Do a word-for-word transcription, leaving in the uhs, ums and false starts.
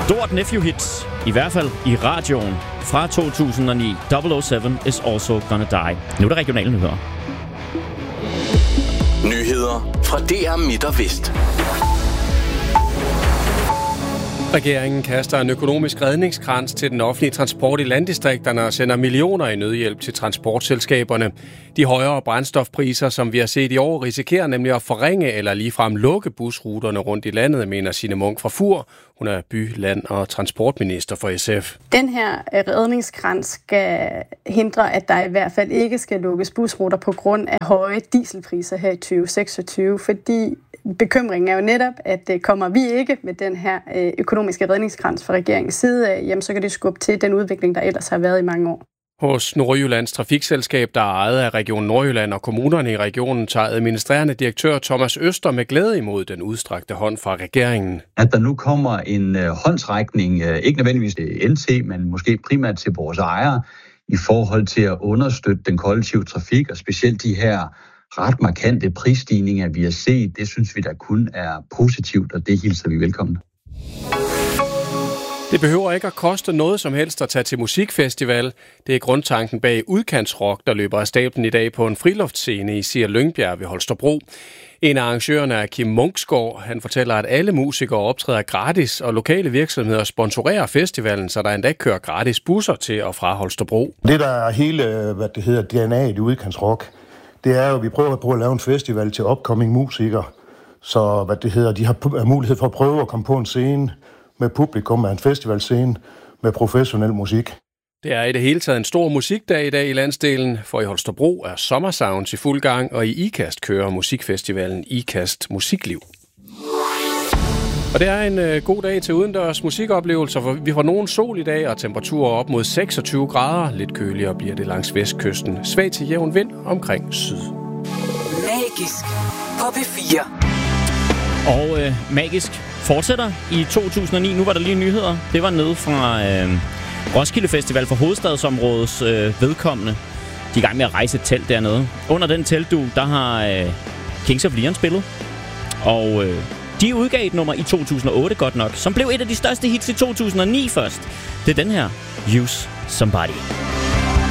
stort Nephew-hit, i hvert fald i radioen fra to tusind og ni. double oh seven is also gonna die. Nu er der regionale nyheder. Nyheder fra D R Midt og Vest. Regeringen kaster en økonomisk redningskrans til den offentlige transport i landdistrikterne og sender millioner i nødhjælp til transportselskaberne. De højere brændstofpriser, som vi har set i år, risikerer nemlig at forringe eller ligefrem lukke busruterne rundt i landet, mener Signe Munk fra Fur. Hun er by-, land- og transportminister for S F. Den her redningskrans skal hindre, at der i hvert fald ikke skal lukkes busruter på grund af høje dieselpriser her i tyve seksogtyve, fordi bekymringen er jo netop, at kommer vi ikke med den her økonomiske redningskrans fra regeringens side, jamen så kan det skubbe til den udvikling, der ellers har været i mange år. Hos Nordjyllands Trafikselskab, der er ejet af Region Nordjylland og kommunerne i regionen, tager administrerende direktør Thomas Øster med glæde imod den udstrakte hånd fra regeringen. At der nu kommer en øh, håndsrækning, øh, ikke nødvendigvis til N T, men måske primært til vores ejere, i forhold til at understøtte den kollektive trafik, og specielt de her ret markante prisstigninger, vi har set, det synes vi, der kun er positivt, og det hilser vi velkommen. Det behøver ikke at koste noget som helst at tage til musikfestival. Det er grundtanken bag Udkantsrock, der løber af stablen i dag på en friluftsscene i Sir Lyngbjerg ved Holstebro. En af arrangørerne er Kim Munksgaard. Han fortæller, at alle musikere optræder gratis, og lokale virksomheder sponsorerer festivalen, så der endda kører gratis busser til og fra Holstebro. Det, der er hele, hvad det hedder, D N A'et i Udkantsrock, det er jo, at vi prøver at, prøve at lave en festival til upcoming musikere. Så hvad det hedder, de har mulighed for at prøve at komme på en scene med publikum af en festivalscene med professionel musik. Det er i det hele taget en stor musikdag i dag i landsdelen, for i Holstebro er Summer Sounds i fuld gang, og i IKAST kører musikfestivalen IKAST Musikliv. Og det er en øh, god dag til udendørs musikoplevelser, for vi får nogen sol i dag, og temperaturer op mod seksogtyve grader. Lidt køligere bliver det langs vestkysten. Svag til jævn vind omkring syd. Magisk på P fire. Og øh, Magisk fortsætter i to tusind og ni. Nu var der lige nyheder. Det var nede fra øh, Roskilde Festival for hovedstadsområdets øh, vedkommende. De er i gang med at rejse et telt dernede. Under den teltdue, der har øh, Kings of Leon spillet. Og øh, de udgav et nummer i to tusind og otte godt nok, som blev et af de største hits i to tusind og ni først. Det er den her, Use Somebody.